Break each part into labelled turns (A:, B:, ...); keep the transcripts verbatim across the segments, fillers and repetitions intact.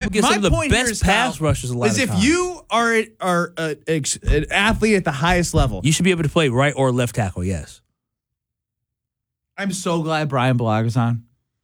A: against
B: my
A: some of the
B: point here
A: best
B: is,
A: pass
B: Kyle,
A: rushers a lot
B: is
A: of
B: if
A: times.
B: you are are a, a, an athlete at the highest level,
A: You should be able to play right or left tackle, yes.
B: I'm so glad Brian Bulaga is on.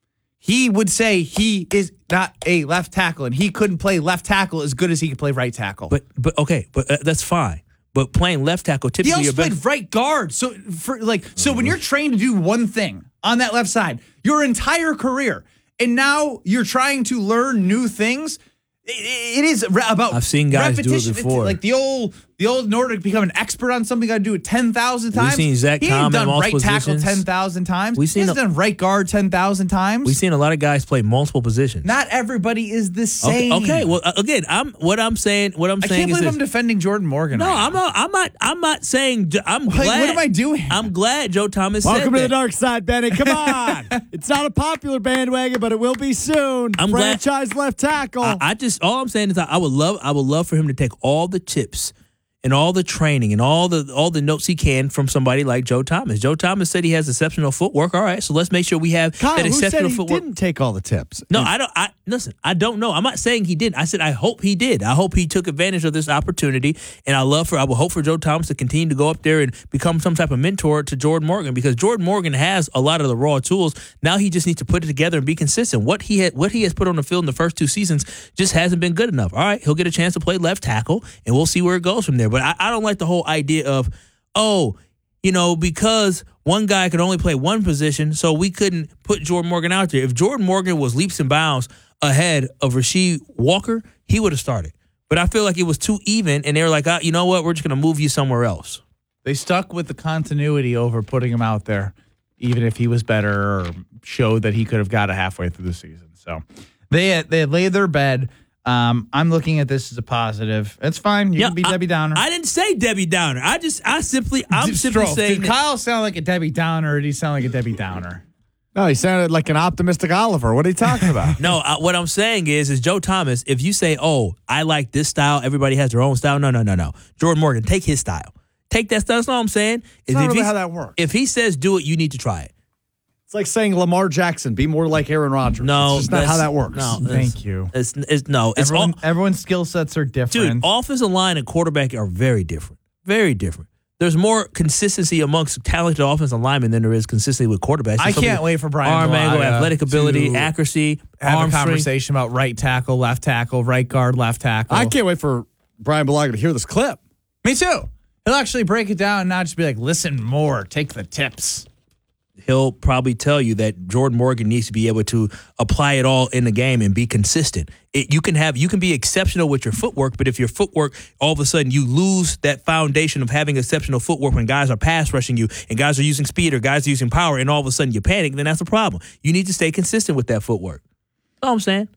B: He would say he is not a left tackle, and he couldn't play left tackle as good as he could play right tackle.
A: But, but okay, but uh, that's fine. But playing left tackle,
B: he
A: typically
B: also
A: you're
B: played
A: better.
B: right guard. So for like, so when you're trained to do one thing on that left side your entire career, and now you're trying to learn new things, it, it is re- about.
A: I've seen guys do it
B: repetition. It's
A: before.
B: like the old, the old. In order to become an expert on something, you got to do it ten thousand times.
A: We've seen Zach
B: he
A: Tom
B: ain't
A: in
B: done
A: multiple
B: right tackle
A: positions.
B: ten thousand times.
A: We've seen
B: He's
A: a-
B: done right guard ten thousand times.
A: We've seen a lot of guys play multiple positions.
B: Not everybody is the
A: okay,
B: same.
A: okay, well, uh, again, I'm what I'm saying. What I'm
B: I
A: saying
B: can't
A: is
B: believe
A: this.
B: I'm defending Jordan Morgan.
A: No,
B: right
A: I'm
B: now.
A: not. I'm not. I'm not saying. I'm
B: Like,
A: glad.
B: what am I doing?
A: I'm glad Joe Thomas
C: Welcome
A: said
C: to the
A: that.
C: dark side, Benny. Come on. It's not a popular bandwagon, but it will be soon.
A: I'm glad-
C: Franchise left tackle.
A: I, I just all I'm saying is I, I would love I would love for him to take all the tips and all the training and all the all the notes he can from somebody like Joe Thomas. Joe Thomas said he has exceptional footwork. All right, so let's make sure we have
C: Kyle,
A: that
C: who said
A: exceptional
C: he
A: footwork.
C: didn't take all the tips?
A: No,
C: And-
A: I don't. I listen. I don't know. I'm not saying he didn't. I said I hope he did. I hope he took advantage of this opportunity, and I love for. I will hope for Joe Thomas to continue to go up there and become some type of mentor to Jordan Morgan, because Jordan Morgan has a lot of the raw tools. Now he just needs to put it together and be consistent. What he had, what he has put on the field in the first two seasons just hasn't been good enough. All right, he'll get a chance to play left tackle, and we'll see where it goes from there. But I, I don't like the whole idea of, oh, you know, because one guy could only play one position, so we couldn't put Jordan Morgan out there. If Jordan Morgan was leaps and bounds ahead of Rasheed Walker, he would have started. But I feel like it was too even, and they were like, ah, you know what, we're just going to move you somewhere else.
B: They stuck with the continuity over putting him out there, even if he was better or showed that he could have got it halfway through the season. So they they laid their bed. Um, I'm looking at this as a positive. It's fine. You
A: Yeah,
B: can be
A: I-
B: Debbie Downer.
A: I didn't say Debbie Downer. I just, I simply, I'm
B: Did
A: simply
B: Stroh,
A: saying
B: Did
A: that-
B: Kyle sound like a Debbie Downer, or did he sound like a Debbie Downer?
C: No, he sounded like an optimistic Oliver. What are you talking about?
A: No, I, what I'm saying is, is Joe Thomas, if you say, oh, I like this style, everybody has their own style. No, no, no, no. Jordan Morgan, take his style. Take that style. That's all I'm saying.
C: It's not really how that works.
A: If he says do it, you need to try it.
C: It's like saying Lamar Jackson, be more like Aaron Rodgers.
A: No,
C: it's just not
A: that's-
C: how that works.
A: No,
B: Thank you.
A: It's, it's no, it's
B: Everyone,
A: all,
B: everyone's skill sets are different.
A: dude. Offensive line and quarterback are very different. Very different. There's more consistency amongst talented offensive linemen than there is consistency with quarterbacks.
B: I
A: Some
B: can't
A: people-
B: wait for Brian
A: arm angle,
B: Bulaga
A: athletic ability,
B: to
A: accuracy,
B: have
A: arm
B: a
A: strength.
B: conversation about right tackle, left tackle, right guard, left tackle.
C: I can't wait for Brian Bulaga to hear this clip.
B: Me too. He'll actually break it down and not just be like, listen more, take the tips.
A: He'll probably tell you that Jordan Morgan needs to be able to apply it all in the game and be consistent. It, you can have you can be exceptional with your footwork, but if your footwork, all of a sudden you lose that foundation of having exceptional footwork when guys are pass rushing you and guys are using speed or guys are using power, and all of a sudden you panic, then that's a problem. You need to stay consistent with that footwork. That's all I'm saying.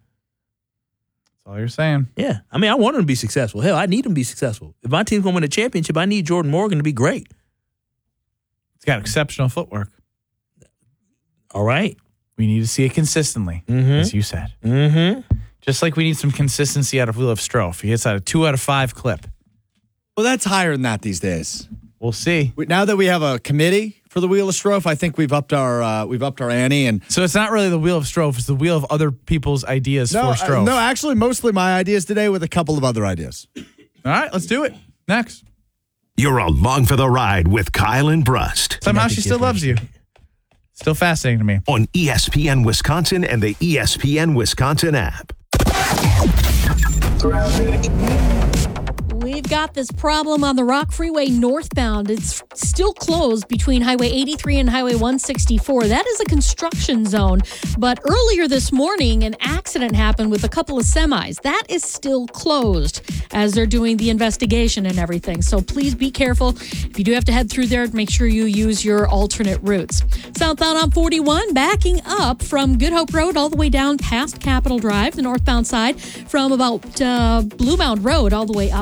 B: That's all you're saying.
A: Yeah. I mean, I want him to be successful. Hell, I need him to be successful. If my team's going to win a championship, I need Jordan Morgan to be great.
B: He's got exceptional footwork.
A: All right.
B: We need to see it consistently,
A: Mm-hmm.
B: as you said.
A: Mm-hmm.
B: Just like we need some consistency out of Wheel of Stroh. He gets out a two out of five clip.
C: Well, that's higher than that these days.
B: We'll see.
C: We, now that we have a committee for the Wheel of Strofe, I think we've upped our uh, we've upped our ante. And
B: So it's not really the Wheel of Stroh, it's the wheel of other people's ideas
C: no,
B: for
C: uh,
B: Stroh.
C: no, actually, mostly my ideas today with a couple of other ideas.
B: All right, let's do it. Next.
D: You're along for the ride with Kyle and Brust
B: Somehow she still loves you. Still fascinating to me.
D: on E S P N Wisconsin and the E S P N Wisconsin app.
E: We've got this problem on the Rock Freeway northbound. It's still closed between Highway eighty-three and Highway one sixty-four. That is a construction zone. But earlier this morning, an accident happened with a couple of semis. That is still closed as they're doing the investigation and everything. So please be careful. If you do have to head through there, make sure you use your alternate routes. Southbound on forty-one, backing up from Good Hope Road all the way down past Capitol Drive, the northbound side, from about uh, Blue Mound Road all the way up to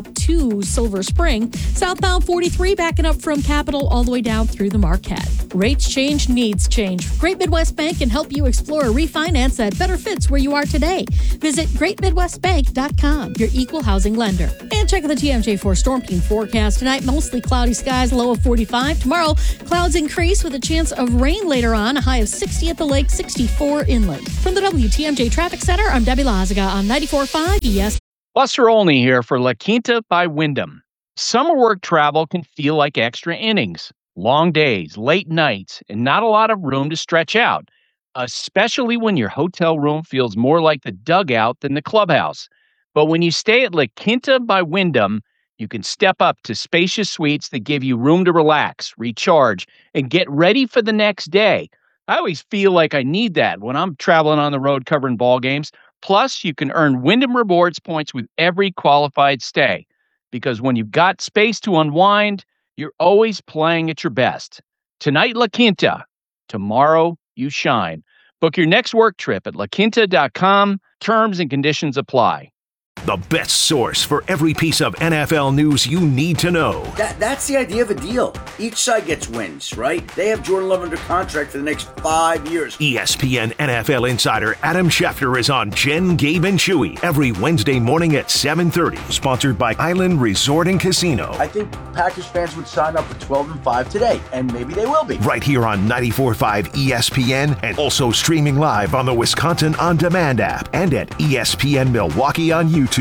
E: to Silver Spring. Southbound forty-three backing up from Capitol all the way down through the Marquette. Rates change, needs change. Great Midwest Bank can help you explore a refinance that better fits where you are today. Visit great midwest bank dot com, your equal housing lender. And check out the T M J four Storm Team forecast. Tonight, mostly cloudy skies, low of forty-five. Tomorrow, clouds increase with a chance of rain later on, a high of sixty at the lake, sixty-four inland. From the W T M J Traffic Center, I'm Debbie Lazaga on ninety-four point five E S.
F: Buster Olney here for La Quinta by Wyndham. Summer work travel can feel like extra innings. Long days, late nights, and not a lot of room to stretch out, especially when your hotel room feels more like the dugout than the clubhouse. But when you stay at La Quinta by Wyndham, you can step up to spacious suites that give you room to relax, recharge, and get ready for the next day. I always feel like I need that when I'm traveling on the road covering ball games. Plus, you can earn Wyndham Rewards points with every qualified stay. Because when you've got space to unwind, you're always playing at your best. Tonight, La Quinta. Tomorrow, you shine. Book your next work trip at la quinta dot com. Terms and conditions apply.
D: The best source for every piece of N F L news you need to know.
G: That, that's the idea of a deal. Each side gets wins, right? They have Jordan Love under contract for the next five years.
D: E S P N N F L insider Adam Schefter is on Jen, Gabe, and Chewy every Wednesday morning at seven thirty. Sponsored by Island Resort and Casino.
G: I think Packers fans would sign up for twelve and five today, and maybe they will be.
D: Right here on ninety-four point five E S P N, and also streaming live on the Wisconsin On Demand app and at E S P N Milwaukee on YouTube.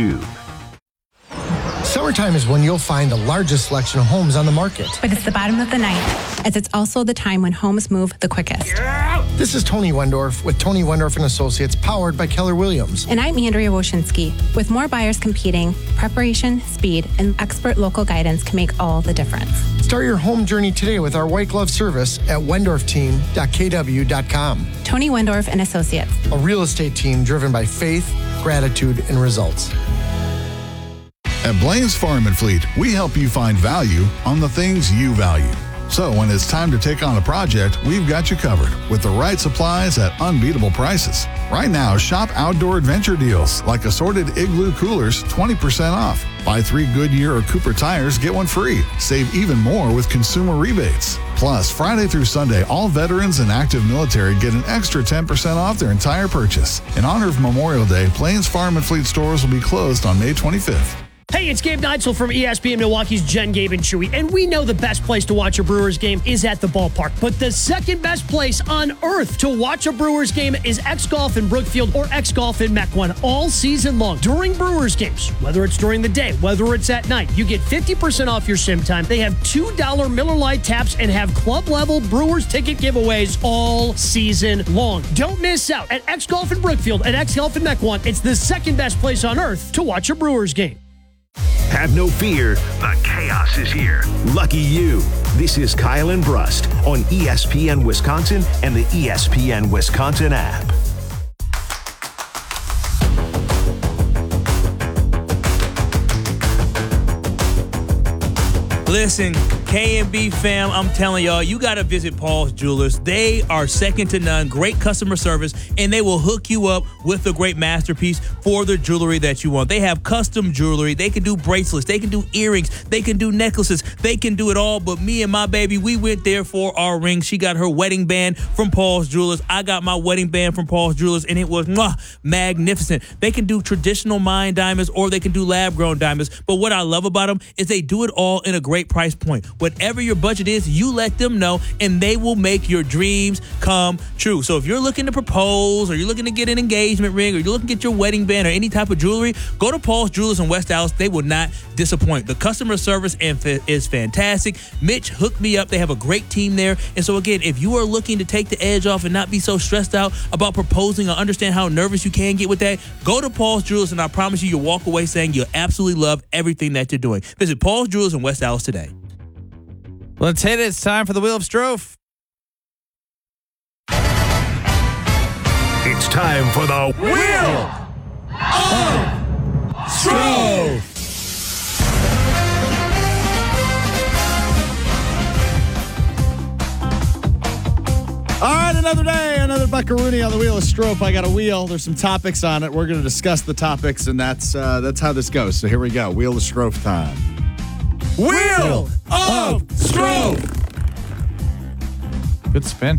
H: Summertime is when you'll find the largest selection of homes on the market.
I: But it's the bottom of the ninth, as it's also the time when homes move the quickest.
H: This is Tony Wendorf with Tony Wendorf and Associates, powered by Keller Williams.
I: And I'm Andrea Woshinski. With more buyers competing, preparation, speed, and expert local guidance can make all the difference.
H: Start your home journey today with our white glove service at wendorf team dot k w dot com.
I: Tony Wendorf and Associates.
H: A real estate team driven by faith, gratitude, and results.
J: At Blaine's Farm and Fleet, we help you find value on the things you value. So when it's time to take on a project, we've got you covered with the right supplies at unbeatable prices. Right now, shop outdoor adventure deals like assorted Igloo coolers, twenty percent off. Buy three Goodyear or Cooper tires, get one free. Save even more with consumer rebates. Plus, Friday through Sunday, all veterans and active military get an extra ten percent off their entire purchase. In honor of Memorial Day, Blaine's Farm and Fleet stores will be closed on May twenty-fifth.
K: Hey, it's Gabe Neitzel from E S P N Milwaukee's Jen, Gabe, and Chewy, and we know the best place to watch a Brewers game is at the ballpark, but the second best place on earth to watch a Brewers game is X-Golf in Brookfield or X-Golf in Mequon all season long. During Brewers games, whether it's during the day, whether it's at night, you get fifty percent off your sim time. They have two dollar Miller Lite taps and have club-level Brewers ticket giveaways all season long. Don't miss out at X-Golf in Brookfield and X-Golf in Mequon. It's the second best place on earth to watch a Brewers game.
D: Have no fear, the chaos is here. Lucky you. This is Kyle and Brust on E S P N Wisconsin and the E S P N Wisconsin app.
A: Listen, K and B fam, I'm telling y'all, you got to visit Paul's Jewelers. They are second to none, great customer service, and they will hook you up with a great masterpiece for the jewelry that you want. They have custom jewelry. They can do bracelets. They can do earrings. They can do necklaces. They can do it all. But me and my baby, we went there for our ring. She got her wedding band from Paul's Jewelers. I got my wedding band from Paul's Jewelers, and it was mwah, magnificent. They can do traditional mine diamonds, or they can do lab-grown diamonds. But what I love about them is they do it all in a great price point. Whatever your budget is, you let them know, and they will make your dreams come true. So if you're looking to propose, or you're looking to get an engagement ring, or you're looking to get your wedding band or any type of jewelry, go to Paul's Jewelers in West Dallas. They will not disappoint. The customer service is fantastic. Mitch hooked me up. They have a great team there. And so again, if you are looking to take the edge off and not be so stressed out about proposing or understand how nervous you can get with that, go to Paul's Jewelers, and I promise you, you'll walk away saying you'll absolutely love everything that you're doing. Visit Paul's Jewelers in West Dallas today.
B: Let's hit it. It's time for the Wheel of Strofe.
D: It's time for the
L: Wheel of Strofe.
C: All right, Another day, another buckaroonie on the wheel of Strope. I got a wheel. There's some topics on it. We're going to discuss the topics, and that's uh, that's how this goes. So here we go. Wheel of Strope time. Wheel of Strope.
B: Good spin.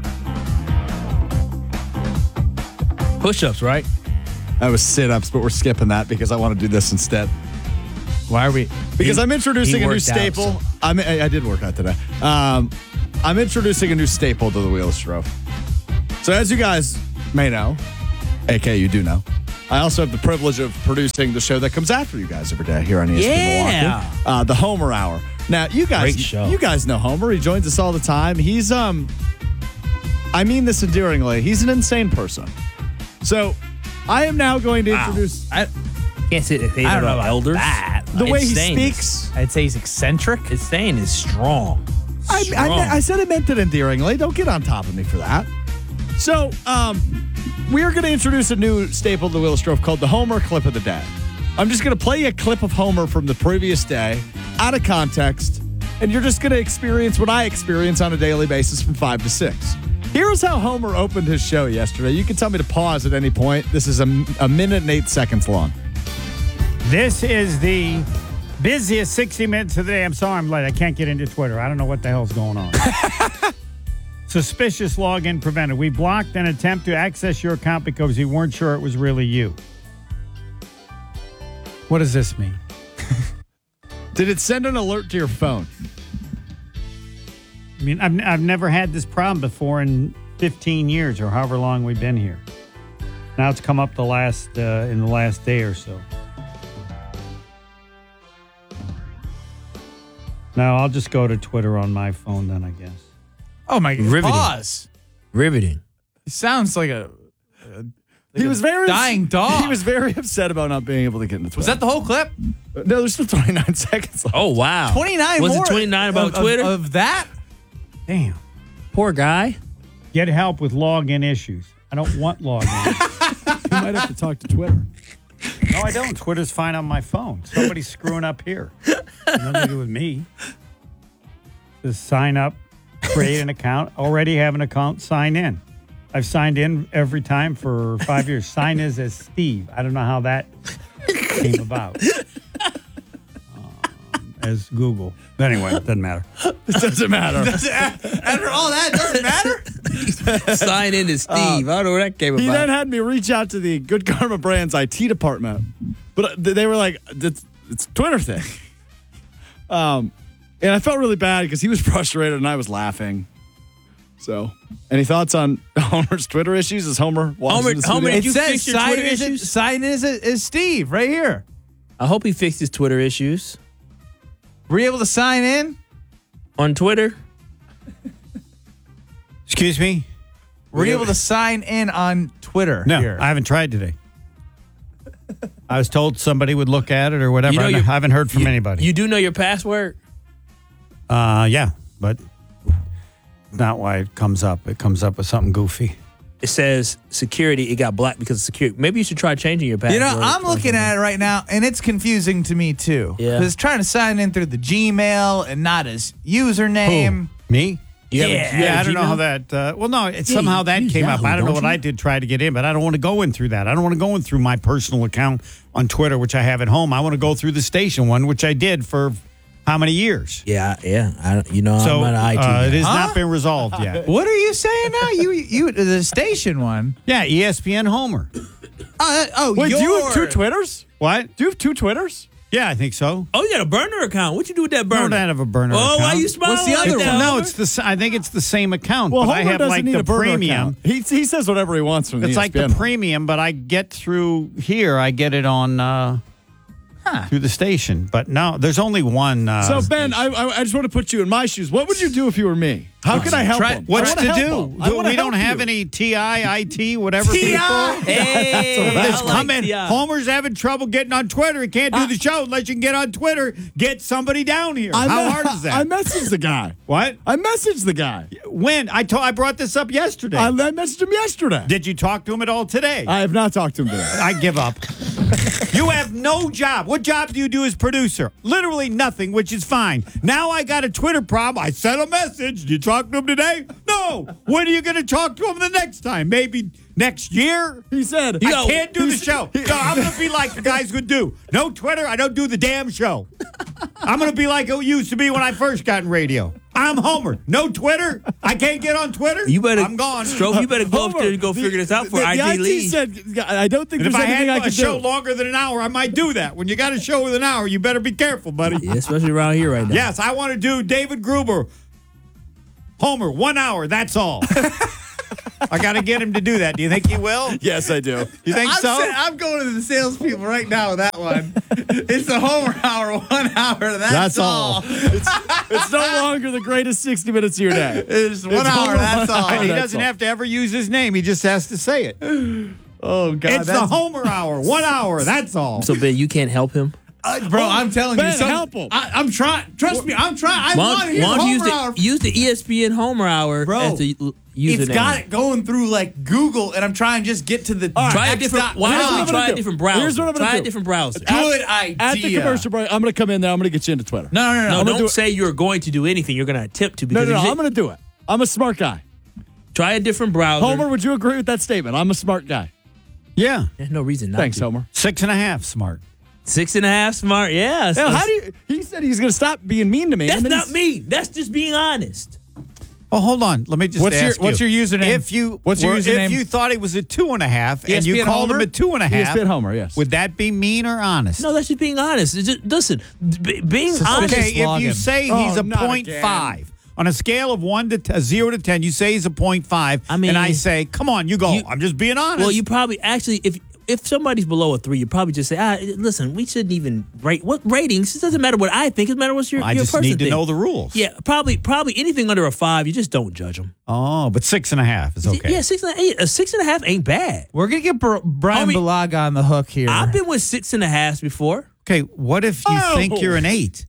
A: Push-ups, right?
C: That was sit-ups, but we're skipping that because I want to do this instead.
B: Why are we?
C: Because
A: He-
C: I'm introducing
A: he
C: a new
A: worked out,
C: staple.
A: so-
C: I'm, I, I did work out today. Um, I'm introducing a new staple to the Wheel of Strofe. So as you guys may know, A K you do know, I also have the privilege of producing the show that comes after you guys every day here on E S P N
A: Yeah.
C: Milwaukee. Uh, the Homer Hour. Now, you guys,
A: Great show.
C: you guys know Homer. He joins us all the time. He's, um, I mean this endearingly, he's an insane person. So I am now going to introduce...
B: I,
A: Can't say that
B: I don't know about
A: elders.
B: that.
C: The way he
A: Insane is-
C: speaks...
B: I'd say he's eccentric.
A: Insane is strong.
C: I,
A: Strong.
C: I, I said I meant it endearingly. Don't get on top of me for that. So, um, we are going to introduce a new staple to the Wheel of Strofe called the Homer Clip of the Day. I'm just going to play you a clip of Homer from the previous day, out of context, and you're just going to experience what I experience on a daily basis from five to six. Here's how Homer opened his show yesterday. You can tell me to pause at any point. This is a, a minute and eight seconds long.
M: This is the busiest sixty minutes of the day. I'm sorry I'm late. I can't get into Twitter. I don't know what the hell's going on. Suspicious login prevented. We blocked an attempt to access your account because we weren't sure it was really you. What does this mean?
C: Did it send an alert to your phone?
M: I mean, I've, I've never had this problem before in fifteen years or however long we've been here. Now it's come up the last uh, in the last day or so. No, I'll just go to Twitter on my phone then, I guess.
B: Oh my God!
A: Riveting.
B: Pause.
A: Riveting.
B: It sounds like a. a
C: He was very
B: dying dog.
C: He was very upset about not being able to get into Twitter.
B: Was that the whole clip?
C: No, there's still twenty-nine seconds left.
A: Oh, wow.
B: twenty-nine
A: Was
B: more
A: it twenty-nine about
B: of, of-
A: Twitter?
B: Of, that?
M: Damn.
A: Poor guy.
M: Get help with login issues. I don't want login.
C: You might have to talk to Twitter.
M: No, I don't. Twitter's fine on my phone. Somebody's screwing up here. Nothing to do with me. Just sign up, create an account. Already have an account, sign in. I've signed in every time for five years. Sign is as Steve. I don't know how that came about. Um, as Google. Anyway, it doesn't matter.
C: It doesn't matter.
B: After all that, doesn't matter.
A: Sign in to Steve. I don't know where that came
C: He
A: about.
C: then had me reach out to the Good Karma Brands I T department, but they were like, "It's, it's a Twitter thing." Um, and I felt really bad because he was frustrated and I was laughing. So, any thoughts on Homer's Twitter issues? Is Homer walks
A: Homer-
C: into the
A: Homer,
C: studio?
A: did you
B: It says
A: fix your
B: sign
A: Twitter
B: in,
A: issues?
B: sign in as, as Steve right here.
A: I hope he fixed his Twitter issues.
B: Were you able to sign in?
A: On Twitter?
M: Excuse me?
B: Were you able to sign in on Twitter?
M: No,
B: here?
M: I haven't tried today. I was told somebody would look at it or whatever.
A: You know
M: I
A: your-
M: haven't heard from
A: you,
M: anybody.
A: You do know your password?
M: Uh, yeah, but not why it comes up. It comes up with something goofy.
A: It says security. It got black because of security. Maybe you should try changing your password.
B: You know, I'm looking at it right now, and it's confusing to me too.
A: Yeah.
B: Because trying to sign in through the Gmail and not his username.
M: Who? Me?
A: You have a-
B: Yeah.
A: you
M: Yeah,
A: have
M: I
A: a
M: don't know
A: Gmail?
M: how that. Uh, well, no, it's
A: Yeah,
M: somehow
A: you
M: that
A: use
M: came up.
A: Yahoo,
M: I don't know
A: don't
M: what
A: you?
M: I did try to get in, but I don't want to go in through that. I don't want to go in through my personal account on Twitter, which I have at home. I want to go through the station one, which I did for how many years?
A: Yeah, yeah. I don't, you know,
M: So
A: I'm an I T
M: uh,
A: guy.
M: it has
B: Huh?
M: not been resolved yet.
B: What are you saying now? You you the station one?
M: Yeah, E S P N Homer.
B: Uh, oh,
C: Wait, do you have two
B: your-
C: Twitters?
M: What?
C: Do you have two Twitters?
M: Yeah, I think so.
A: Oh, you got a burner account. What you do with that
M: No,
A: burner?
M: I don't have a burner
A: Oh,
M: account.
A: why you smiling
B: What's the
A: like
B: other
A: that,
B: one?
M: No,
A: Homer?
M: it's the. s- I think it's the same account,
C: Well,
M: but
C: Homer
M: I have
C: doesn't
M: like
C: need
M: the
C: a burner
M: premium.
C: account. He he says whatever he wants from the
M: It's like the
C: E S P N.
M: premium, but I get through here. I get it on uh, through the station. But no, there's only one. Uh,
C: So Ben, I, I I just want to put you in my shoes. What would you do if you were me? How could I help
B: Try-
C: him?
M: What's
C: I
M: to
C: wanna
M: do?
C: help him. I
M: Do-
C: wanna
M: we don't
C: help
M: have
C: you.
M: any T I, I T, whatever
A: T I?
M: people.
A: Hey,
M: That's
A: I like
M: coming.
A: T I.
M: Homer's having trouble getting on Twitter. He can't do the show unless you can get on Twitter. Get somebody down here.
C: I
M: How
C: me-
M: hard is that?
C: I messaged the guy.
M: what?
C: I messaged the guy.
M: When? I told. I brought this up yesterday.
C: I, I messaged him yesterday.
M: Did you talk to him at all today?
C: I have not talked to him today.
M: I give up. You have no job. What job do you do as producer? Literally nothing, which is fine. Now I got a Twitter problem. I sent a message. Did you talk to him today? No, know. When are you going to talk to him the next time? Maybe next year?
C: He said,
M: I
C: Yo,
M: can't do the
C: he's-
M: show. No, I'm going to be like the guys would do. No Twitter. I don't do the damn show. I'm going to be like it used to be when I first got in radio. I'm Homer. No Twitter. I can't get on Twitter.
A: You better,
M: I'm gone.
A: Stroke, you better go up
C: Homer,
A: there and go figure this out for
C: the,
A: I D
C: the I T
A: Lee.
C: said, I don't think
M: And if
C: there's
M: I had
C: anything I,
M: a
C: can
M: show
C: do.
M: longer than an hour, I might do that. When you got a show with an hour, you better be careful, buddy.
A: Yeah, especially around here right now.
M: Yes, I want to do David Gruber. Homer, one hour, that's all. I got to get him to do that. Do you think he will?
C: Yes, I do.
M: You think
B: I'm,
M: so?
B: sa- I'm going to the salespeople right now with that one. It's the Homer Hour, one hour. That's,
C: That's
B: all.
C: all. It's, it's no longer the greatest sixty minutes of your day.
B: It's one
C: It's
B: hour.
C: Homer
B: That's
C: one
B: all.
C: hour,
M: he
C: that's
M: doesn't
C: all.
M: have to ever use his name. He just has to say it.
B: Oh God,
M: It's the
B: that's,
M: Homer Hour, one hour, that's all.
A: So, Ben, you can't help him?
B: uh, bro. I'm telling
C: Ben,
B: you, some,
C: help him.
B: I, I'm trying. Trust me, I'm trying. I
A: Why
B: want to
A: don't
B: hear
A: why don't you use
B: Homer
A: the,
B: Hour.
A: use the E S P N Homer Hour
B: Bro,
A: as the l- username?
B: It's got it going through like Google, and I'm trying to just get to the.
A: Try a
B: X
A: different.
B: dot
A: Why
B: com.
A: don't we
C: I'm gonna
A: try a
C: do.
A: different browser?
C: Here's what I'm gonna
A: try a
C: do.
A: different browser.
B: Good idea.
C: At the commercial break, I'm going to come in there. I'm going to get you into Twitter.
B: No, no, no,
A: No,
B: no.
C: I'm gonna
A: don't
C: do it.
A: say you're going to do anything. You're going to attempt to.
C: No,
A: Because
C: no, no.
A: if you
C: I'm going to do it. I'm a smart guy.
A: try a different browser.
C: Homer, would you agree with that statement? I'm a smart guy.
M: Yeah.
A: There's no reason not
C: Thanks,
A: to.
C: Homer.
M: Six and a half smart.
A: Six and a half smart. Yeah.
C: Hell, how do you? He said he's going to stop being mean to me.
A: That's
C: and then
A: not
C: he's-
A: me. That's just being honest.
M: Oh, hold on. Let me just
B: What's your-
M: ask
B: what's
M: you.
B: your username?
M: If you
B: What's your
M: were-
B: username?
M: If you thought it was a two and a half and you
B: E S P N
M: called him
B: Homer?
M: a two and a half,
C: E S P N Homer, yes.
M: would that be mean or honest?
A: No, that's just being honest. It's just, listen, b- being honest.
M: Okay, if you
B: login.
M: say he's
C: Oh,
M: a
C: not
M: point
C: again.
M: five on a scale of one to t- zero to ten, you say he's a point five.
A: I mean-
M: and I say, come on, you go.
A: You-
M: I'm just being honest.
A: Well, you probably actually if if somebody's below a three, you probably just say, ah, listen, we shouldn't even rate what ratings. It doesn't matter what I think. It matters what your
M: I
A: your
M: just
A: person
M: need to
A: think.
M: know the rules.
A: Yeah, probably probably anything under a five, you just don't judge them.
M: Oh, but six and a half is okay.
A: Yeah, six and a, eight, a six and a half ain't bad.
B: We're gonna get Br- Brian
A: Homie,
B: Balaga on the hook here.
A: I've been with six and a halves before.
M: Okay, what if you
C: Oh.
M: think you're an eight?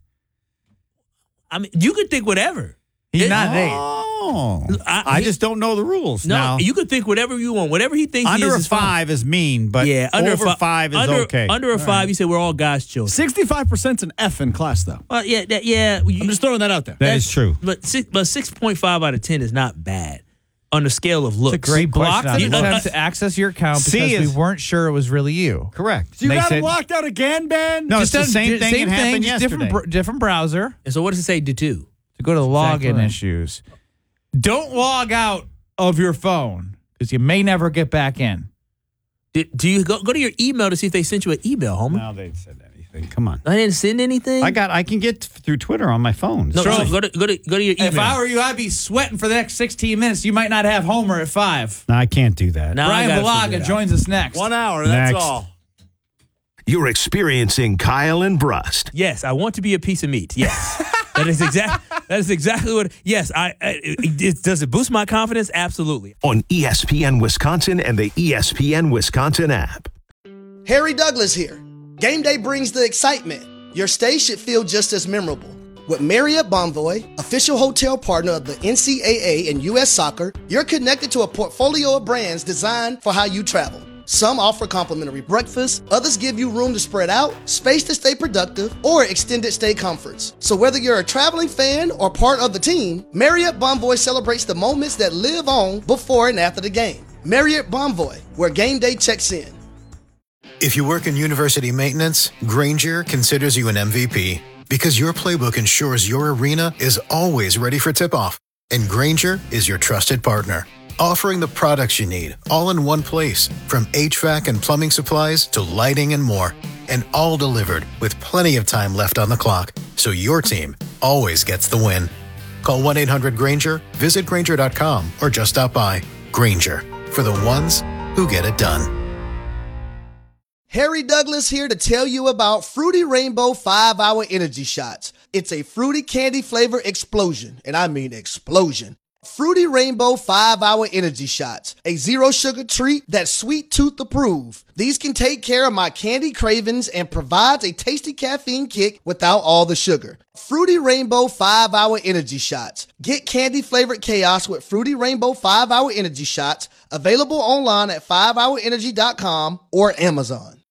A: I mean, you could think whatever.
B: He's
A: It-
B: not an eight.
M: Oh,
A: I-
M: I,
A: he-
M: just don't know the rules.
A: No,
M: now,
A: you could think whatever you want. Whatever he thinks he
M: under
A: is
M: a
A: is fine.
M: five is mean, but
A: Yeah, under
M: over
A: a fi-
M: five is
A: under,
M: okay.
A: Under a five, you say we're all God's children.
C: sixty-five percent's an F in class, though.
A: Well, yeah, that, yeah. You,
C: I'm just throwing that out there.
M: That is true.
A: But six, but six point five out of ten is not bad on the scale of looks.
M: great
B: Blocked
M: question
B: an
M: on
A: the-
B: attempt
A: uh,
B: to access your account
M: C
B: because we
M: is-
B: weren't sure it was really you.
M: Correct.
C: So you
M: They
C: got
M: said-
C: him locked out again, Ben?
M: No, it's the
B: done-
M: same
B: j-
M: thing
B: Same
M: that happened
B: thing, just different,
M: yesterday.
B: br- different browser.
A: And so what does it say to do?
B: To go to
C: Exactly
B: login
C: right.
B: issues. Don't log out of your phone because you may never get back in.
A: Do, do you go, go to your email to see if they sent you an email, Homer?
M: Now they said anything. Come on.
A: I didn't send anything.
M: I got. I can get through Twitter on my phone.
A: no,
M: So-
A: so go to go to go to your email.
B: If I were you, I'd be sweating for the next sixteen minutes. You might not have Homer at five.
M: No, I can't do that.
A: Now I
B: Brian
A: gotta figure it
B: Balaga
A: out.
B: joins us next.
C: One hour, that's
M: Next.
C: all.
D: You're experiencing Kyle and Brust.
A: Yes, I want to be a piece of meat. Yes, that is exact. That is exactly what. Yes, I. I it, it- does it boost my confidence? Absolutely.
D: On E S P N Wisconsin and the E S P N Wisconsin app.
N: Harry Douglas here. Game day brings the excitement. Your stay should feel just as memorable. With Marriott Bonvoy, official hotel partner of the N C double A and U S Soccer, you're connected to a portfolio of brands designed for how you travel. Some offer complimentary breakfast, others give you room to spread out, space to stay productive, or extended stay comforts. So whether you're a traveling fan or part of the team, Marriott Bonvoy celebrates the moments that live on before and after the game. Marriott Bonvoy, where game day checks in.
O: If you work in university maintenance, Granger considers you an M V P because your playbook ensures your arena is always ready for tip-off. And Granger is your trusted partner, offering the products you need all in one place, from H V A C and plumbing supplies to lighting and more, and all delivered with plenty of time left on the clock, so your team always gets the win. Call one eight hundred Granger, visit Granger dot com, or just stop by. Granger, for the ones who get it done.
N: Harry Douglas here to tell you about Fruity Rainbow five hour Energy Shots. It's a fruity candy flavor explosion, and I mean explosion. Fruity Rainbow five hour Energy Shots, a zero sugar treat that's sweet tooth approved. These can take care of my candy cravings and provides a tasty caffeine kick without all the sugar. Fruity Rainbow five hour Energy Shots. Get candy flavored chaos with Fruity Rainbow five hour Energy Shots, available online at five hour energy dot com or Amazon.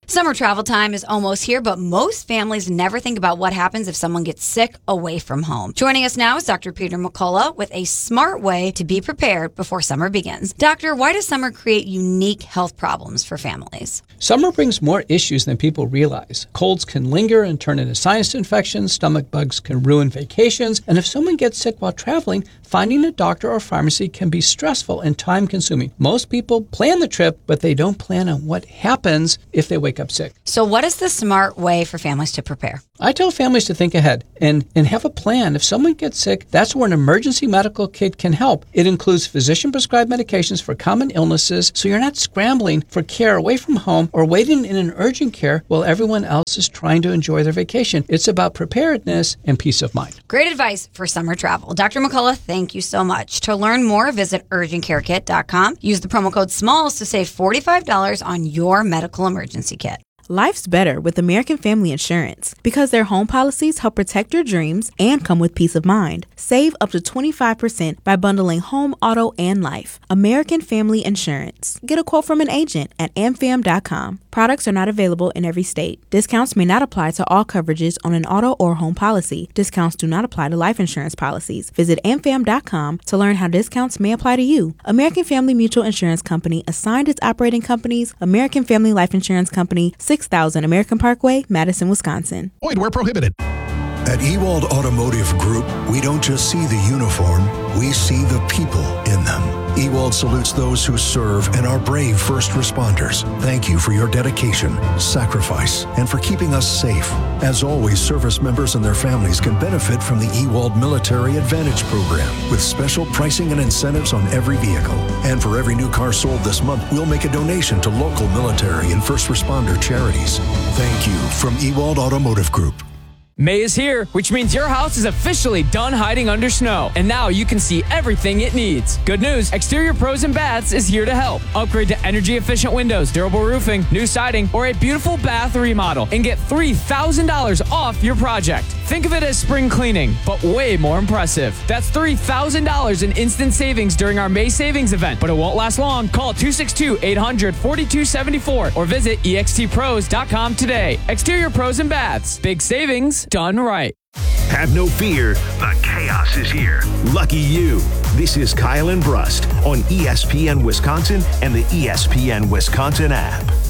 P: Summer travel time is almost here, but most families never think about what happens if someone gets sick away from home. Joining us now is Doctor Peter McCullough with a smart way to be prepared before summer begins. Doctor, why does summer create unique health problems for families?
Q: Summer brings more issues than people realize. Colds can linger and turn into sinus infections, stomach bugs can ruin vacations, and if someone gets sick while traveling, finding a doctor or pharmacy can be stressful and time-consuming. Most people plan the trip, but they don't plan on what happens if they wake up sick.
P: So what is the smart way for families to prepare?
Q: I tell families to think ahead and, and have a plan. If someone gets sick, that's where an emergency medical kit can help. It includes physician-prescribed medications for common illnesses, so you're not scrambling for care away from home or waiting in an urgent care while everyone else is trying to enjoy their vacation. It's about preparedness and peace of mind.
P: Great advice for summer travel. Doctor McCullough, thank you so much. To learn more, visit urgent care kit dot com. Use the promo code SMALLS to save forty-five dollars on your medical emergency kit.
R: Life's better with American Family Insurance because their home policies help protect your dreams and come with peace of mind. Save up to twenty-five percent by bundling home, auto, and life. American Family Insurance. Get a quote from an agent at a m fam dot com. Products are not available in every state. Discounts may not apply to all coverages on an auto or home policy. Discounts do not apply to life insurance policies. Visit a m fam dot com to learn how discounts may apply to you. American Family Mutual Insurance Company assigned its operating companies, American Family Life Insurance Company, six thousand American Parkway, Madison, Wisconsin.
S: Void where prohibited.
T: At Ewald Automotive Group, we don't just see the uniform, we see the people in them. Ewald salutes those who serve and are brave first responders. Thank you for your dedication, sacrifice, and for keeping us safe. As always, service members and their families can benefit from the Ewald Military Advantage Program with special pricing and incentives on every vehicle. And for every new car sold this month, we'll make a donation to local military and first responder charities. Thank you from Ewald Automotive Group.
U: May is here, which means your house is officially done hiding under snow, and now you can see everything it needs. Good news, Exterior Pros and Baths is here to help. Upgrade to energy-efficient windows, durable roofing, new siding, or a beautiful bath remodel, and get three thousand dollars off your project. Think of it as spring cleaning, but way more impressive. That's three thousand dollars in instant savings during our May savings event, but it won't last long. Call two six two, eight hundred, forty-two seventy-four or visit e x t pros dot com today. Exterior Pros and Baths. Big savings done right.
D: Have no fear, the chaos is here. Lucky you. This is Kyle and Brust on E S P N Wisconsin and the E S P N Wisconsin app.